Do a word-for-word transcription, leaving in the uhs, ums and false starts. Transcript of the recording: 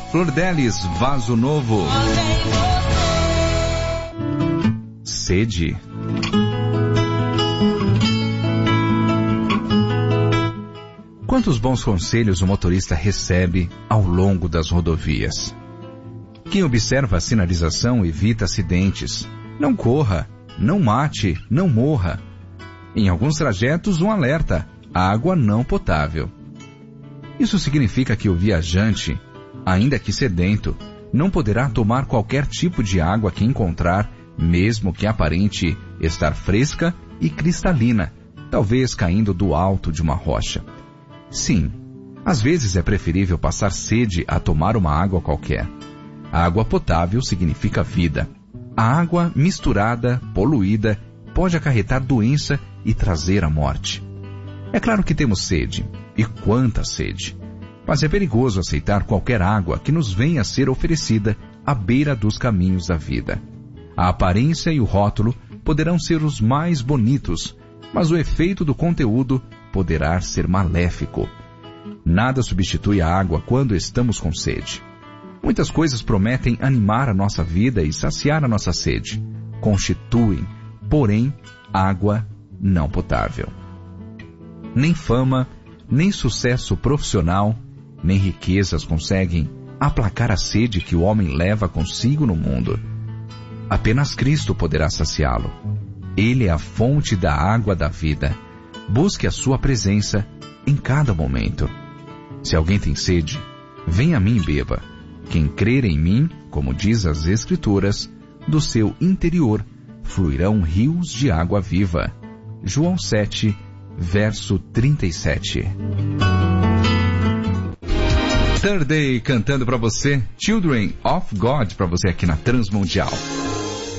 Flor Delis, Vaso Novo. Sede. Quantos bons conselhos o motorista recebe ao longo das rodovias? Quem observa a sinalização evita acidentes. Não corra, não mate, não morra. Em alguns trajetos, um alerta: água não potável. Isso significa que o viajante, ainda que sedento, não poderá tomar qualquer tipo de água que encontrar, mesmo que aparente estar fresca e cristalina, talvez caindo do alto de uma rocha. Sim, às vezes é preferível passar sede a tomar uma água qualquer. A água potável significa vida. A água misturada, poluída, pode acarretar doença e trazer a morte. É claro que temos sede, e quanta sede. Mas é perigoso aceitar qualquer água que nos venha a ser oferecida à beira dos caminhos da vida. A aparência e o rótulo poderão ser os mais bonitos, mas o efeito do conteúdo poderá ser maléfico. Nada substitui a água quando estamos com sede. Muitas coisas prometem animar a nossa vida e saciar a nossa sede. Constituem, porém, água não potável. Nem fama, nem sucesso profissional, nem riquezas conseguem aplacar a sede que o homem leva consigo no mundo. Apenas Cristo poderá saciá-lo. Ele é a fonte da água da vida. Busque a sua presença em cada momento. Se alguém tem sede, venha a mim e beba. Quem crer em mim, como diz as Escrituras, do seu interior fluirão rios de água viva. João sete, verso trinta e sete. Third Day cantando para você, Children of God, para você aqui na Transmundial.